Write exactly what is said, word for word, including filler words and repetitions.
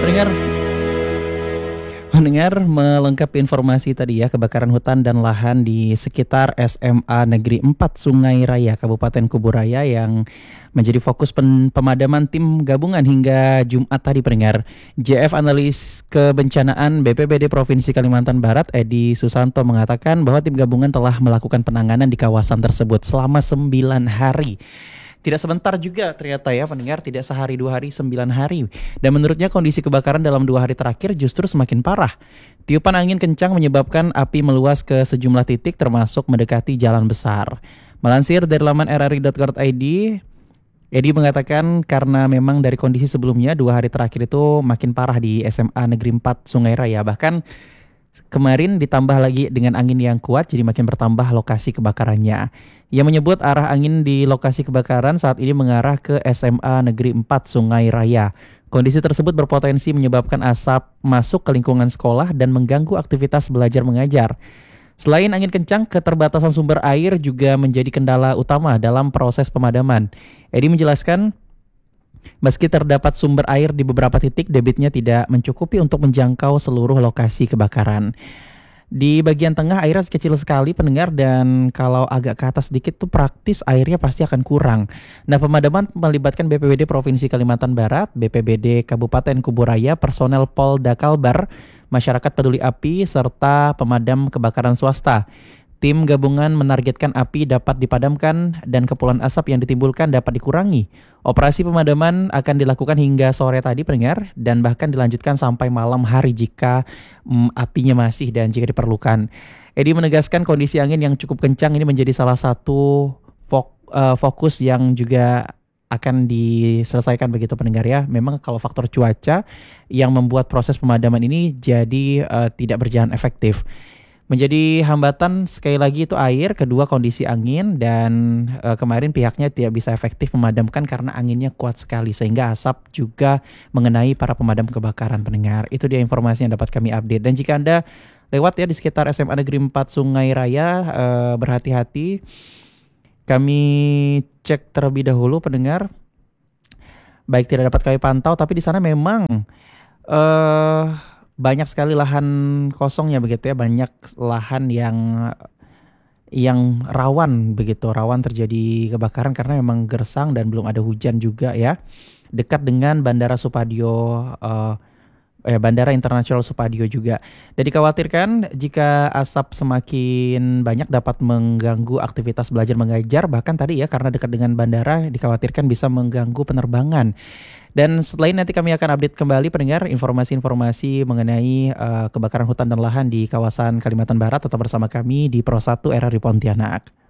Pendengar, pendengar melengkapi informasi tadi ya, kebakaran hutan dan lahan di sekitar S M A Negeri empat Sungai Raya, Kabupaten Kuburaya yang menjadi fokus pen- pemadaman tim gabungan hingga Jumat tadi pendengar. J F Analis Kebencanaan B P B D Provinsi Kalimantan Barat, Edi Susanto mengatakan bahwa tim gabungan telah melakukan penanganan di kawasan tersebut selama sembilan hari. Tidak sebentar juga ternyata ya pendengar, tidak sehari dua hari, sembilan hari. Dan menurutnya kondisi kebakaran dalam dua hari terakhir justru semakin parah. Tiupan angin kencang menyebabkan api meluas ke sejumlah titik termasuk mendekati jalan besar. Melansir dari laman r r i dot co dot i d, Edi mengatakan karena memang dari kondisi sebelumnya dua hari terakhir itu makin parah di S M A Negeri empat Sungai Raya. Bahkan kemarin ditambah lagi dengan angin yang kuat, jadi makin bertambah lokasi kebakarannya. Ia menyebut arah angin di lokasi kebakaran saat ini mengarah ke S M A Negeri empat Sungai Raya. Kondisi tersebut berpotensi menyebabkan asap masuk ke lingkungan sekolah dan mengganggu aktivitas belajar mengajar. Selain angin kencang, keterbatasan sumber air juga menjadi kendala utama dalam proses pemadaman. Edi menjelaskan, meski terdapat sumber air di beberapa titik, debitnya tidak mencukupi untuk menjangkau seluruh lokasi kebakaran. Di bagian tengah airnya kecil sekali pendengar, dan kalau agak ke atas sedikit tuh praktis airnya pasti akan kurang. Nah, pemadaman melibatkan B P B D Provinsi Kalimantan Barat, B P B D Kabupaten Kuburaya, personel Polda Kalbar, masyarakat peduli api, serta pemadam kebakaran swasta. Tim gabungan menargetkan api dapat dipadamkan dan kepulan asap yang ditimbulkan dapat dikurangi. Operasi pemadaman akan dilakukan hingga sore tadi pendengar, dan bahkan dilanjutkan sampai malam hari jika mm, apinya masih dan jika diperlukan. Edi menegaskan kondisi angin yang cukup kencang ini menjadi salah satu fok, uh, fokus yang juga akan diselesaikan begitu pendengar ya. Memang kalau faktor cuaca yang membuat proses pemadaman ini jadi uh, tidak berjalan efektif. Menjadi hambatan sekali lagi itu air, kedua kondisi angin, dan e, kemarin pihaknya tidak bisa efektif memadamkan karena anginnya kuat sekali sehingga asap juga mengenai para pemadam kebakaran pendengar. Itu dia informasi yang dapat kami update. Dan jika Anda lewat ya di sekitar S M A Negeri empat Sungai Raya, e, berhati-hati. Kami cek terlebih dahulu pendengar. Baik, tidak dapat kami pantau, tapi di sana memang eh banyak sekali lahan kosongnya begitu ya, banyak lahan yang yang rawan begitu, rawan terjadi kebakaran karena memang gersang dan belum ada hujan juga ya. Dekat dengan Bandara Supadio, eh, eh, Bandara Internasional Supadio juga. Dan dikhawatirkan jika asap semakin banyak dapat mengganggu aktivitas belajar mengajar, bahkan tadi ya karena dekat dengan bandara dikhawatirkan bisa mengganggu penerbangan. Dan setelah ini nanti kami akan update kembali pendengar informasi-informasi mengenai uh, kebakaran hutan dan lahan di kawasan Kalimantan Barat. Tetap bersama kami di Pro satu R R I Pontianak.